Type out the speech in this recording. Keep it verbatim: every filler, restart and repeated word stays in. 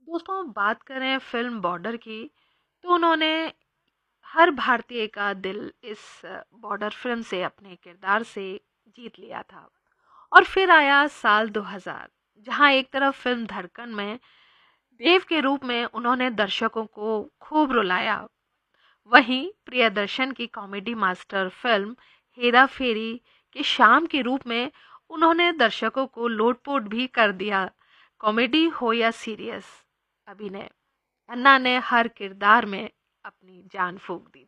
दोस्तों, बात करें फिल्म बॉर्डर की, तो उन्होंने हर भारतीय का दिल इस बॉर्डर फिल्म से अपने किरदार से जीत लिया था। और फिर आया साल दो हज़ार, जहां एक तरफ फिल्म धड़कन में देव के रूप में उन्होंने दर्शकों को खूब रुलाया, वहीं प्रियदर्शन की कॉमेडी मास्टर फिल्म हेरा फेरी के शाम के रूप में उन्होंने दर्शकों को लोटपोट भी कर दिया। कॉमेडी हो या सीरियस अभिनय, अन्ना ने हर किरदार में अपनी जान फूंक दी थी।